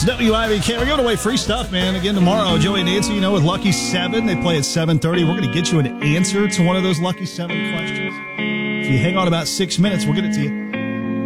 It's WIBK. We're giving away free stuff, man. Again, tomorrow, Joey and Nancy, with Lucky 7. They play at 7:30. We're going to get you an answer to one of those Lucky 7 questions. If you hang on about 6 minutes, we'll get it to you.